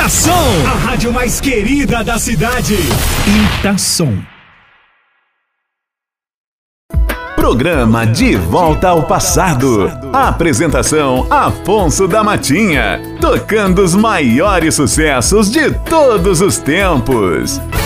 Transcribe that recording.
Itação, a rádio mais querida da cidade. Itação. Programa De Volta ao Passado. Apresentação: Afonso da Matinha. Tocando os maiores sucessos de todos os tempos.